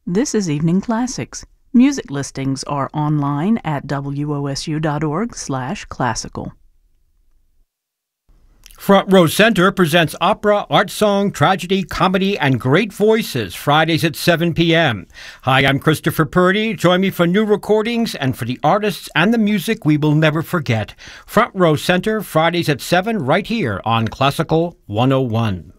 This is Evening Classics. Music listings are online at wosu.org/classical. Front Row Center presents opera, art song, tragedy, comedy, and great voices Fridays at 7 p.m. Hi, I'm Christopher Purdy. Join me for new recordings and for the artists and the music we will never forget. Front Row Center, Fridays at 7, right here on Classical 101.